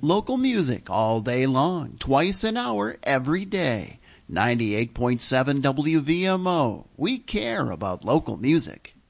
Local music all day long, twice an hour every day. 98.7 WVMO. We care about local music.